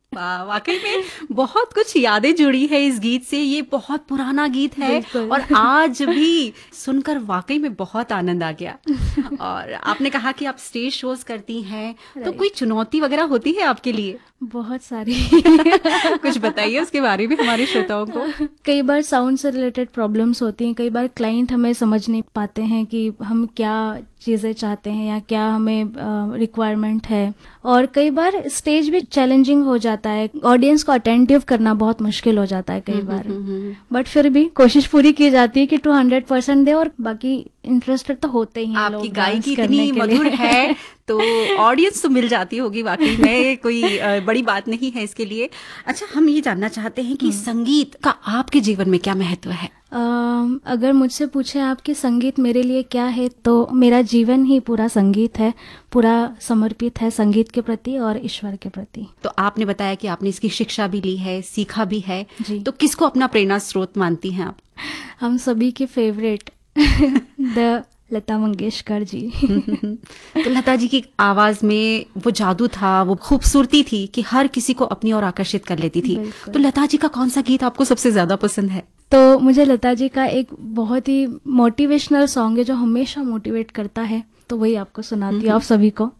वाकई में बहुत कुछ यादें जुड़ी है इस गीत से। ये बहुत पुराना गीत है और आज भी सुनकर वाकई में बहुत आनंद आ गया। और आपने कहा कि आप स्टेज शोज करती हैं, तो कोई चुनौती वगैरह होती है आपके लिए? बहुत सारी। कुछ बताइए उसके बारे में हमारे श्रोताओं को। कई बार साउंड से रिलेटेड प्रॉब्लम्स होती हैं, कई बार क्लाइंट हमें समझ नहीं पाते हैं कि हम क्या चीज़ें चाहते हैं या क्या हमें रिक्वायरमेंट है, और कई बार स्टेज भी चैलेंजिंग हो जाता है, ऑडियंस को अटेंटिव करना बहुत मुश्किल हो जाता है कई बार। बट फिर भी कोशिश पूरी की जाती है कि 200% दे, और बाकी इंटरेस्टेड तो होते ही हैं आपकी लोग। गायकी इतनी मधुर है तो ऑडियंस तो मिल जाती होगी वाकई में, कोई बड़ी बात नहीं है इसके लिए। अच्छा, हम ये जानना चाहते हैं कि संगीत का आपके जीवन में क्या महत्व है? अगर मुझसे पूछे आप कि संगीत मेरे लिए क्या है, तो मेरा जीवन ही पूरा संगीत है, पूरा समर्पित है संगीत के प्रति और ईश्वर के प्रति। तो आपने बताया कि आपने इसकी शिक्षा भी ली है, सीखा भी है जी। तो किसको अपना प्रेरणा स्रोत मानती हैं आप? हम सभी की फेवरेट द लता मंगेशकर जी। तो लता जी की आवाज में वो जादू था, वो खूबसूरती थी कि हर किसी को अपनी ओर आकर्षित कर लेती थी। तो लता जी का कौन सा गीत आपको सबसे ज्यादा पसंद है? तो मुझे लता जी का एक बहुत ही मोटिवेशनल सॉन्ग है जो हमेशा मोटिवेट करता है, तो वही आपको सुनाती हूँ आप सभी को।